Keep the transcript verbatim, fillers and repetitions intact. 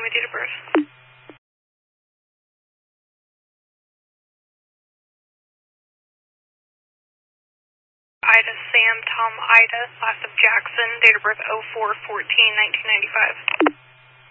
me date of birth. Ida, Sam, Tom, Ida, last of Jackson, date of birth oh four fourteen nineteen ninety-five.